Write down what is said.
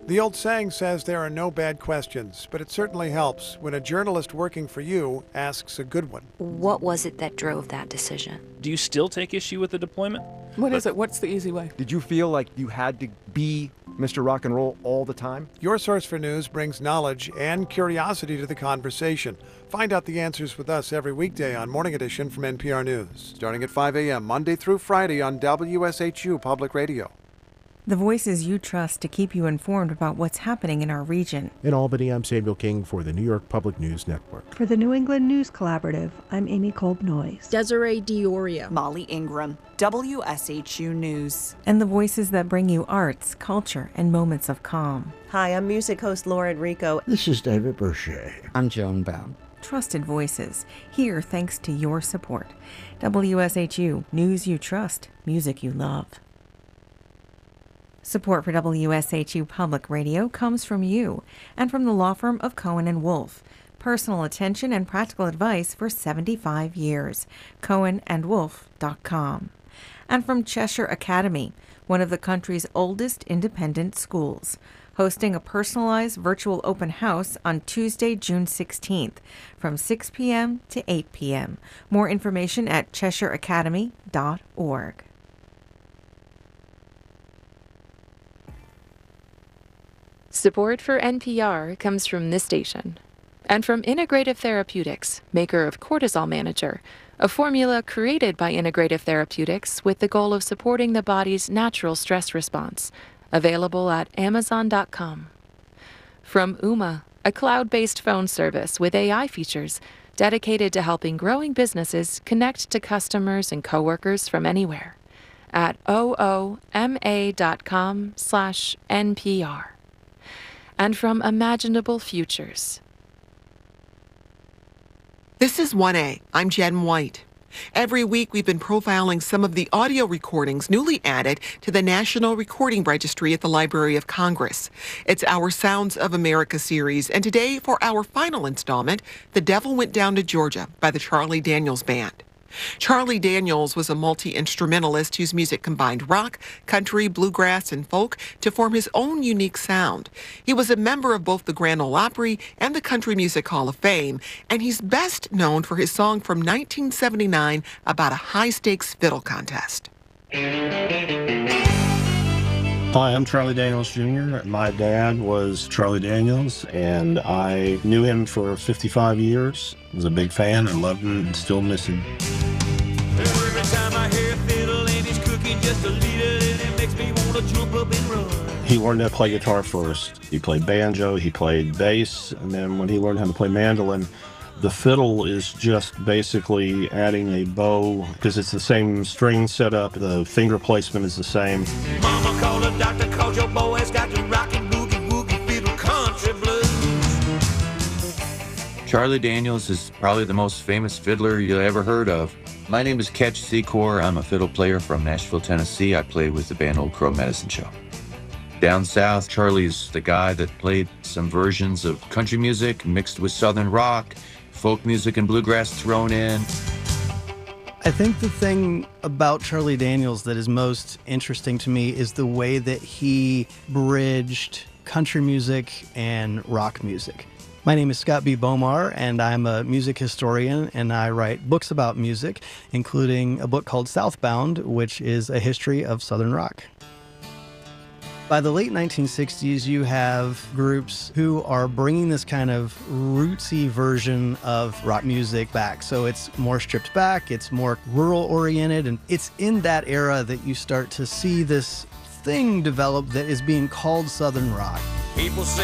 The old saying says there are no bad questions, but it certainly helps when a journalist working for you asks a good one. What was it that drove that decision? Do you still take issue with the deployment? What is it? What's the easy way? Did you feel like you had to be Mr. Rock and Roll all the time? Your Source for News brings knowledge and curiosity to the conversation. Find out the answers with us every weekday on Morning Edition from NPR News, starting at 5 a.m. Monday through Friday on WSHU Public Radio. The voices you trust to keep you informed about what's happening in our region. In Albany, I'm Samuel King for the New York Public News Network. For the New England News Collaborative, I'm Amy Kolb-Noyes. Desiree Diorio. Molly Ingram, WSHU News. And the voices that bring you arts, culture, and moments of calm. Hi, I'm music host Laura Enrico. This is David Boucher. I'm Joan Baum. Trusted voices, here thanks to your support. WSHU, news you trust, music you love. Support for WSHU Public Radio comes from you and from the law firm of Cohen & Wolfe. Personal attention and practical advice for 75 years. CohenandWolfe.com. And from Cheshire Academy, one of the country's oldest independent schools, hosting a personalized virtual open house on Tuesday, June 16th from 6 p.m. to 8 p.m. More information at CheshireAcademy.org. Support for NPR comes from this station and from Integrative Therapeutics, maker of Cortisol Manager, a formula created by Integrative Therapeutics with the goal of supporting the body's natural stress response, available at Amazon.com. From Ooma, a cloud-based phone service with AI features dedicated to helping growing businesses connect to customers and coworkers from anywhere at ooma.com/NPR. And from Imaginable Futures. This is 1A. I'm Jen White. Every week we've been profiling some of the audio recordings newly added to the National Recording Registry at the Library of Congress. It's our Sounds of America series, and today for our final installment, The Devil Went Down to Georgia by the Charlie Daniels Band. Charlie Daniels was a multi-instrumentalist whose music combined rock, country, bluegrass, and folk to form his own unique sound. He was a member of both the Grand Ole Opry and the Country Music Hall of Fame, and he's best known for his song from 1979 about a high-stakes fiddle contest. Hi, I'm Charlie Daniels Jr. My dad was Charlie Daniels, and I knew him for 55 years. I was a big fan. I loved him and still miss him. Every time I hear a fiddle and he's cooking just a little, it makes me want to jump up and run. He learned how to play guitar first. He played banjo, he played bass, and then when he learned how to play mandolin, the fiddle is just basically adding a bow because it's the same string setup. The finger placement is the same. Mama called a doctor, called your boy has got to rockin' boogie woogie fiddle country blues. Charlie Daniels is probably the most famous fiddler you ever heard of. My name is Ketch Secor. I'm a fiddle player from Nashville, Tennessee. I played with the band Old Crow Medicine Show. Down south, Charlie's the guy that played some versions of country music mixed with southern rock, folk music and bluegrass thrown in. I think the thing about Charlie Daniels that is most interesting to me is the way that he bridged country music and rock music. My name is Scott B. Bomar, and I'm a music historian, and I write books about music, including a book called Southbound, which is a history of Southern rock. By the late 1960s, you have groups who are bringing this kind of rootsy version of rock music back. So it's more stripped back, it's more rural-oriented, and it's in that era that you start to see this thing develop that is being called Southern rock. People say